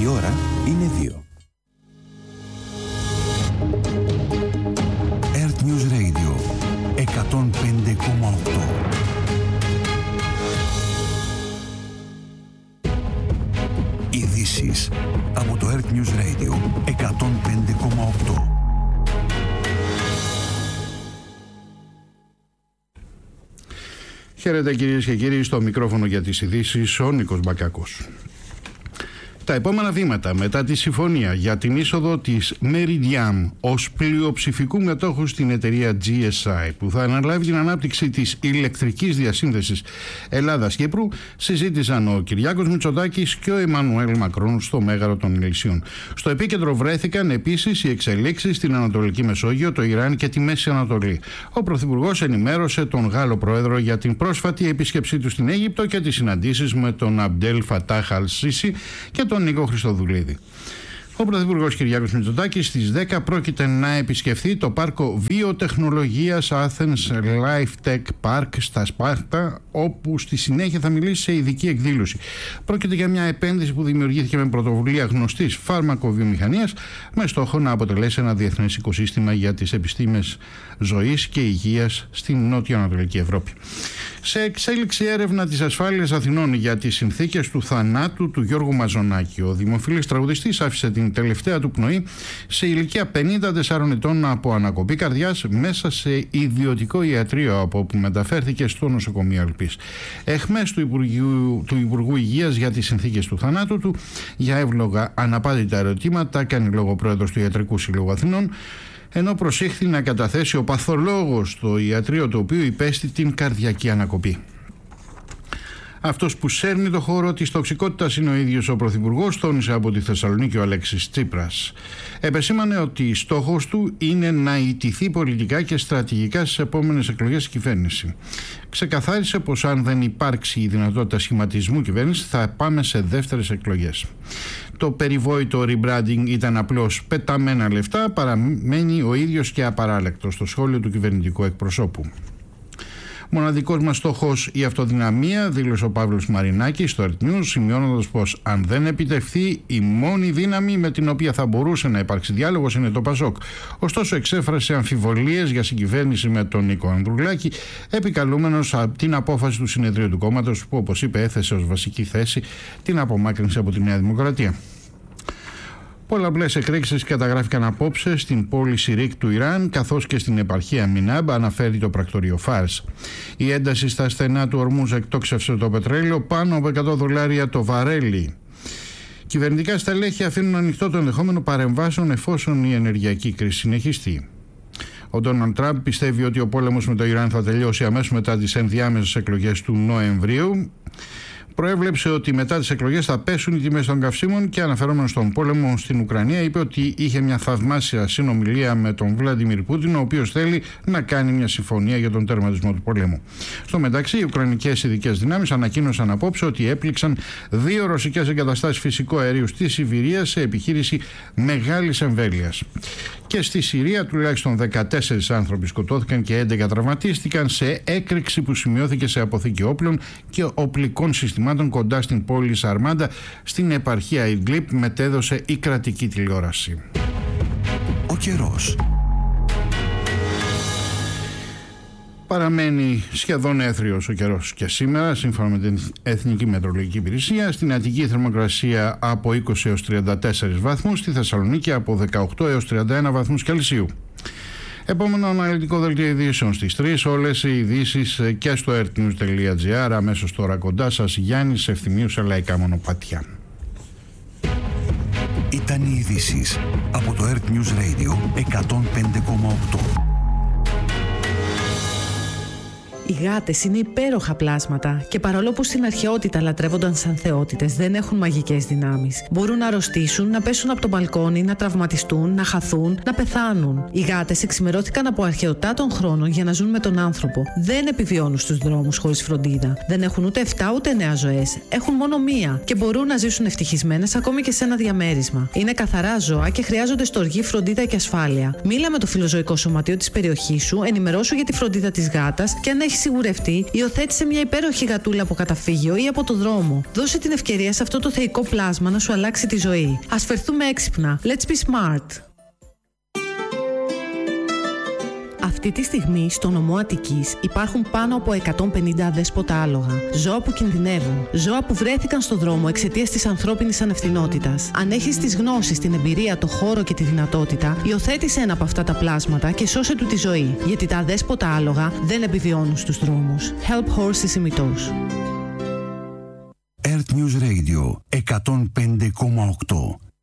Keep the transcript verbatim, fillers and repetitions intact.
Η ώρα είναι δύο. Earth News Radio εκατόν πέντε κόμμα οκτώ. Ειδήσεις από το Earth News Radio εκατόν πέντε κόμμα οκτώ. Χαίρετε κυρίες και κύριοι, στο μικρόφωνο για τις ειδήσεις ο Νίκος Μπακάκος. Τα επόμενα βήματα μετά τη συμφωνία για την είσοδο της Meridiam ως πλειοψηφικού μετόχου στην εταιρεία τζι ες άι που θα αναλάβει την ανάπτυξη της ηλεκτρικής διασύνδεσης Ελλάδας-Κύπρου, συζήτησαν ο Κυριάκος Μητσοτάκης και ο Εμμανουέλ Μακρόν στο Μέγαρο των Ηλυσίων. Στο επίκεντρο βρέθηκαν επίσης οι εξελίξεις στην Ανατολική Μεσόγειο, το Ιράν και τη Μέση Ανατολή. Ο Πρωθυπουργός ενημέρωσε τον Γάλλο Πρόεδρο για την πρόσφατη επίσκεψή του στην Αίγυπτο και τις συναντήσεις με τον Αμπτέλ Φατάχ Αλ Σίσι και τον Νίκο Χριστοδουλίδη. Ο Πρωθυπουργός Κυριάκος Μητσοτάκης στις δέκα πρόκειται να επισκεφθεί το πάρκο βιοτεχνολογίας Athens Life Tech Park στα Σπάρτα, όπου στη συνέχεια θα μιλήσει σε ειδική εκδήλωση. Πρόκειται για μια επένδυση που δημιουργήθηκε με πρωτοβουλία γνωστής φαρμακοβιομηχανίας με στόχο να αποτελέσει ένα διεθνές οικοσύστημα για τις επιστήμες ζωής και υγείας στην νότιο-ανατολική Ευρώπη. Σε εξέλιξη έρευνα της Ασφάλειας Αθηνών για τις συνθήκες του θανάτου του Γιώργου Μαζονάκη, ο δημοφιλής τραγουδιστής άφησε την τελευταία του πνοή σε ηλικία πενήντα τεσσάρων ετών από ανακοπή καρδιάς μέσα σε ιδιωτικό ιατρείο, από όπου μεταφέρθηκε στο νοσοκομείο Αλπής. Εχμές του Υπουργού, του Υπουργού Υγείας για τις συνθήκες του θανάτου του, για εύλογα αναπάντητα ερωτήματα, κάνει λόγο πρόεδρος του Ιατρικού Συλλόγου Αθηνών, ενώ προσήχθη να καταθέσει ο παθολόγος στο ιατρείο το οποίο υπέστη την καρδιακή ανακοπή. Αυτός που σέρνει το χώρο της τοξικότητας είναι ο ίδιος ο Πρωθυπουργός, τόνισε από τη Θεσσαλονίκη ο Αλέξης Τσίπρας. Επεσήμανε ότι στόχος του είναι να ιτηθεί πολιτικά και στρατηγικά στις επόμενες εκλογές κυβέρνηση. Ξεκαθάρισε πως αν δεν υπάρξει η δυνατότητα σχηματισμού κυβέρνηση θα πάμε σε δεύτερες εκλογές. Το περιβόητο rebranding ήταν απλώς πεταμένα λεφτά, παραμένει ο ίδιος και απαράλλακτος, στο σχόλιο του κυβερνητικού εκπροσώπου. Μοναδικός μας στόχος η αυτοδυναμία, δήλωσε ο Παύλος Μαρινάκης στο Earth News, σημειώνοντας πως αν δεν επιτευχθεί, η μόνη δύναμη με την οποία θα μπορούσε να υπάρξει διάλογος είναι το Πασόκ. Ωστόσο, εξέφρασε αμφιβολίες για συγκυβέρνηση με τον Νίκο Ανδρουλάκη, επικαλούμενος από την απόφαση του συνεδρίου του κόμματος, που, όπως είπε, έθεσε ως βασική θέση την απομάκρυνση από τη Νέα Δημοκρατία. Πολλαπλές εκρήξεις καταγράφηκαν απόψε στην πόλη Σιρίκ του Ιράν, καθώς και στην επαρχία Μινάμπ, αναφέρει το πρακτορείο Φάρς. Η ένταση στα στενά του Ορμούζ εκτόξευσε το πετρέλαιο πάνω από εκατό δολάρια το βαρέλι. Κυβερνητικά στελέχη αφήνουν ανοιχτό το ενδεχόμενο παρεμβάσεων εφόσον η ενεργειακή κρίση συνεχιστεί. Ο Ντόναλντ Τραμπ πιστεύει ότι ο πόλεμος με το Ιράν θα τελειώσει αμέσως μετά τις ενδιάμεσες εκλογές του Νοεμβρίου. Προέβλεψε ότι μετά τις εκλογές θα πέσουν οι τιμές των καυσίμων και, αναφερόμενος στον πόλεμο στην Ουκρανία, είπε ότι είχε μια θαυμάσια συνομιλία με τον Βλάντιμιρ Πούτιν, ο οποίος θέλει να κάνει μια συμφωνία για τον τερματισμό του πολέμου. Στο μεταξύ, οι ουκρανικές ειδικές δυνάμεις ανακοίνωσαν απόψε ότι έπληξαν δύο ρωσικές εγκαταστάσεις φυσικού αερίου στη Σιβηρία σε επιχείρηση μεγάλης εμβέλειας. Και στη Συρία τουλάχιστον δεκατέσσερις άνθρωποι σκοτώθηκαν και έντεκα τραυματίστηκαν σε έκρηξη που σημειώθηκε σε αποθήκη όπλων και οπλικών συστημάτων κοντά στην πόλη Σαρμάντα στην επαρχία Ιντλίπ, μετέδωσε η κρατική τηλεόραση. Ο καιρός. Παραμένει σχεδόν έθριος ο καιρός και σήμερα, σύμφωνα με την Εθνική Μετεωρολογική Υπηρεσία. Στην Αττική η θερμοκρασία από είκοσι έως τριάντα τέσσερις βαθμούς, στη Θεσσαλονίκη από δεκαοκτώ έως τριάντα ένα βαθμούς Κελσίου. Επόμενο αναλυτικό δελτίο ειδήσεων στις τρεις, όλες οι ειδήσεις και στο earthnews τελεία gr. Αμέσως τώρα κοντά σας Γιάννης Ευθυμίου σε λαϊκά μονοπάτια. Ήταν οι ειδήσεις από το Earth News Radio εκατόν πέντε κόμμα οκτώ. Οι γάτες είναι υπέροχα πλάσματα και παρόλο που στην αρχαιότητα λατρεύονταν σαν θεότητες, δεν έχουν μαγικές δυνάμεις. Μπορούν να αρρωστήσουν, να πέσουν από το μπαλκόνι, να τραυματιστούν, να χαθούν, να πεθάνουν. Οι γάτες εξημερώθηκαν από αρχαιοτά των χρόνων για να ζουν με τον άνθρωπο. Δεν επιβιώνουν στους δρόμους χωρίς φροντίδα. Δεν έχουν ούτε εφτά ούτε εννέα ζωές. Έχουν μόνο μία και μπορούν να ζήσουν ευτυχισμένες ακόμη και σε ένα διαμέρισμα. Είναι καθαρά ζώα και χρειάζονται στοργή, φροντίδα και ασφάλεια. Μίλα με το φιλοζωικό σωματείο της περιοχής σου, ενημερώσου για τη φροντίδα της γάτας και αν έχει έχει σιγουρευτεί, υιοθέτησε μια υπέροχη γατούλα από καταφύγιο ή από το δρόμο. Δώσε την ευκαιρία σε αυτό το θεϊκό πλάσμα να σου αλλάξει τη ζωή. Ας φερθούμε έξυπνα. Let's be smart. Αυτή τη στιγμή στο νομό Αττικής υπάρχουν πάνω από εκατόν πενήντα αδέσποτα άλογα. Ζώα που κινδυνεύουν. Ζώα που βρέθηκαν στο δρόμο εξαιτίας της ανθρώπινης ανευθυνότητας. Αν έχεις τις γνώσεις, την εμπειρία, το χώρο και τη δυνατότητα, υιοθέτησε ένα από αυτά τα πλάσματα και σώσε του τη ζωή. Γιατί τα αδέσποτα άλογα δεν επιβιώνουν στους δρόμους. Help Horses ημιτός. Earth News Radio εκατόν πέντε κόμμα οκτώ.